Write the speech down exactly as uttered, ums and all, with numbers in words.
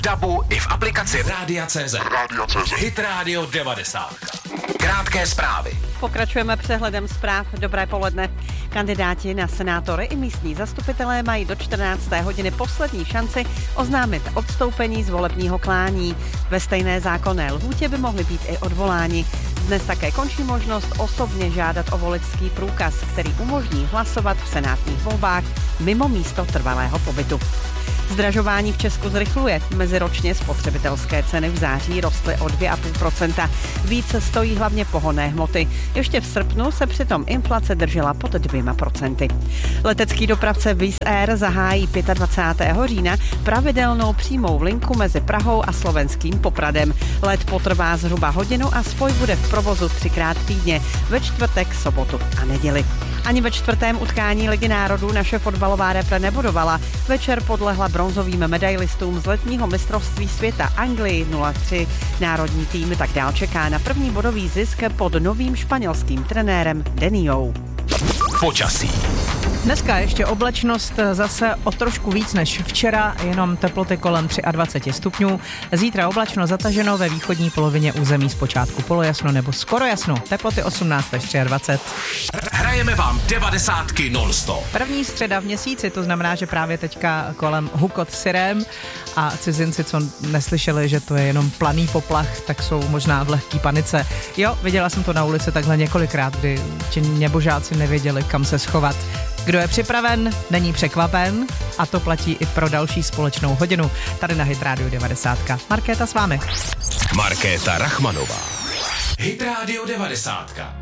Dabu i v aplikaci Rádia tečka cé zet. Rádia tečka cé zet. Hit Radio devadesát. Krátké zprávy. Pokračujeme přehledem zpráv. Dobré poledne. Kandidáti na senátory i místní zastupitelé mají do čtrnácté hodiny poslední šanci oznámit odstoupení z volebního klání. Ve stejné zákonné lhůtě by mohli být i odvoláni. Dnes také končí možnost osobně žádat o voličský průkaz, který umožní hlasovat v senátních volbách mimo místo trvalého pobytu. Zdražování v Česku zrychluje. Meziročně spotřebitelské ceny v září rostly o dvě celá pět procenta. Více stojí hlavně pohonné hmoty. Ještě v srpnu se přitom inflace držela pod dvěma procenty. Letecký dopravce Wizz Air zahájí dvacátého pátého října pravidelnou přímou linku mezi Prahou a slovenským Popradem. Let potrvá zhruba hodinu a spoj bude v provozu třikrát týdně, ve čtvrtek, sobotu a neděli. Ani ve čtvrtém utkání Ligy národů naše fotbalová repre nebodovala. Večer podlehla bronzovým medailistům z letního mistrovství světa Anglii nula tři. Národní tým tak dál čeká na první bodový zisk pod novým španělským trenérem Deniou. Počasí. Dneska ještě oblačnost zase o trošku víc než včera, jenom teploty kolem dvacet tři stupňů. Zítra oblačno zataženo ve východní polovině území, zpočátku polojasno nebo skoro jasno. Teploty osmnáct až dvacet tři. Hrajeme vám devadesátky non-stop. První středa v měsíci, to znamená, že právě teďka kolem hukot sirén a cizinci, co neslyšeli, že to je jenom planý poplach, tak jsou možná v lehký panice. Jo, viděla jsem to na ulici takhle několikrát, kdy ti nebožáci nevěděli, kam se schovat. Kdo je připraven, není překvapen a to platí i pro další společnou hodinu. Tady na Hit Radio devadesát. Markéta s vámi. Markéta Rachmanová. Hit Radio devadesát.